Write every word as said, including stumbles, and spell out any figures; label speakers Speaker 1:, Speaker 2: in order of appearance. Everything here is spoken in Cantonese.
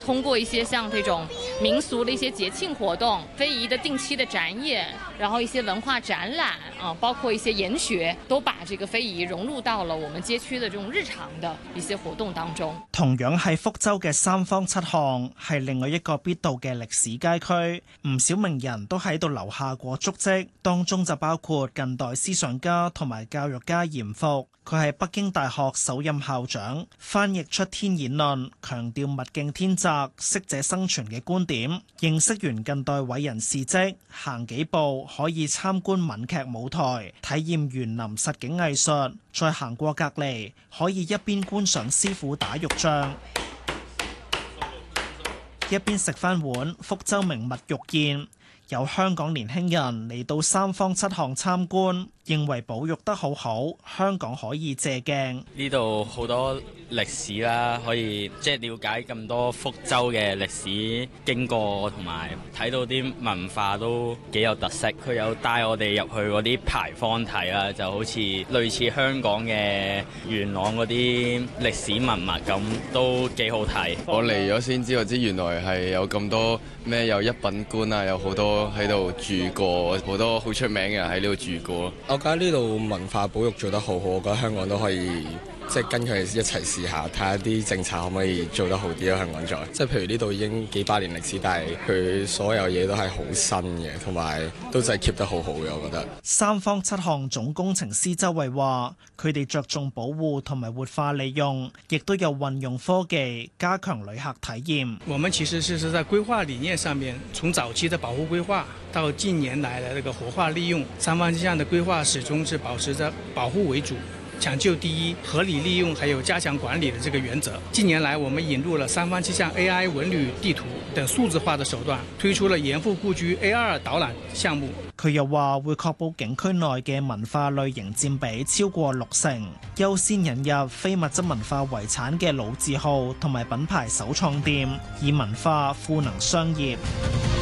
Speaker 1: 通過一些像這種民俗的一些節慶活動、非遺的定期的展演，然後一些文化展覽啊，包括一些研學，都把這個非遺融入到了我們街區的這種日常的一些活動當中。
Speaker 2: 同樣係福州嘅三坊七巷，係另外一個必到嘅歷史街區，唔少名人都喺度留下過足跡，當中就包括近代思想家同埋教育家嚴復。佢係北京大學首任校長，翻譯出《天演論》，強調物競天擇、適者生存嘅觀點。認識完近代偉人事蹟，行幾步可以參觀閩劇舞台，體驗園林實景藝術，再行過隔離，可以一邊觀賞師傅打肉醬，一邊食翻碗福州名物肉燕。有香港年輕人嚟到三坊七巷參觀，認為保育得好好，香港可以借鏡。
Speaker 3: 呢度好多歷史啦，可以即係了解咁多福州嘅歷史經過，同埋睇到啲文化都幾有特色。佢有帶我哋入去嗰啲牌坊睇啦，就好似類似香港嘅元朗嗰啲歷史文物咁，都幾好睇。
Speaker 4: 我嚟咗先知，我知原來係有咁多咩，有一品官啊，有好多喺度住過，好多好出名嘅人喺呢度住過。
Speaker 5: 我覺得呢度文化保育做得好好，我覺得香港都可以即係跟佢哋一齊試下，睇下啲政策可唔可以做得好啲咯。香港再即係譬如呢度已經幾百年歷史，但係佢所有嘢都係好新嘅，同埋都真係 keep 得好好嘅。我覺得
Speaker 2: 三坊七巷總工程師周慧話，佢哋着重保護同埋活化利用，亦都有運用科技加強旅客體驗。
Speaker 6: 我們其實是是在規劃理念上面，從早期的保護規劃到近年來的這個活化利用，三坊七巷的規劃始終是保持着保護為主，搶救第一，合理利用，還有加強管理的這個原則。近年來，我們引入了三坊七巷 A I 文旅地圖等數字化的手段，推出了嚴復故居 A R 導覽項目。
Speaker 2: 佢又話會確保景區內嘅文化類型佔比超過六成，優先引入非物質文化遺產嘅老字號同埋品牌首創店，以文化賦能商業。